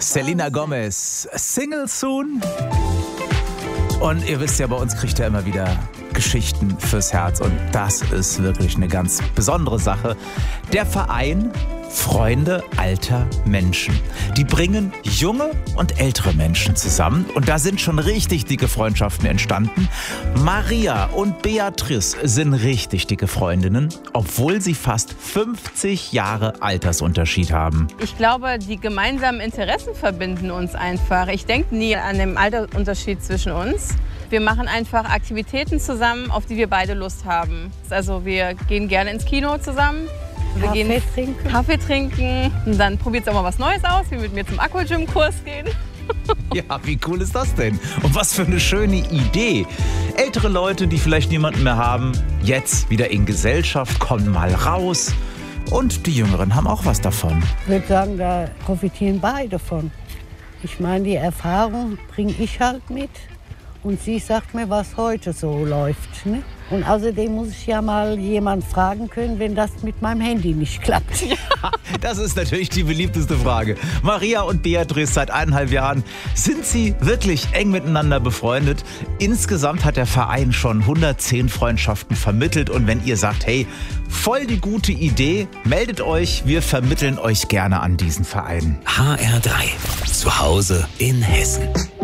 Selena Gomez, Single Soon. Und ihr wisst ja, bei uns kriegt er immer wieder Geschichten fürs Herz. Und das ist wirklich eine ganz besondere Sache. Der Verein Freunde alter Menschen. Die bringen junge und ältere Menschen zusammen. Und da sind schon richtig dicke Freundschaften entstanden. Maria und Beatrice sind richtig dicke Freundinnen, obwohl sie fast 50 Jahre Altersunterschied haben. Ich glaube, die gemeinsamen Interessen verbinden uns einfach. Ich denke nie an den Altersunterschied zwischen uns. Wir machen einfach Aktivitäten zusammen, auf die wir beide Lust haben. Also wir gehen gerne ins Kino zusammen. Wir gehen Kaffee trinken und dann probiert es auch mal was Neues aus, wie mit mir zum Aquagym-Kurs gehen. Ja, wie cool ist das denn? Und was für eine schöne Idee. Ältere Leute, die vielleicht niemanden mehr haben, jetzt wieder in Gesellschaft, kommen mal raus. Und die Jüngeren haben auch was davon. Ich würde sagen, da profitieren beide von. Ich meine, die Erfahrung bringe ich halt mit. Und sie sagt mir, was heute so läuft. Ne? Und außerdem muss ich ja mal jemand fragen können, wenn das mit meinem Handy nicht klappt. Ja, das ist natürlich die beliebteste Frage. Maria und Beatrice, seit 1,5 Jahren sind sie wirklich eng miteinander befreundet. Insgesamt hat der Verein schon 110 Freundschaften vermittelt. Und wenn ihr sagt, hey, voll die gute Idee, meldet euch. Wir vermitteln euch gerne an diesen Verein. HR3, zu Hause in Hessen.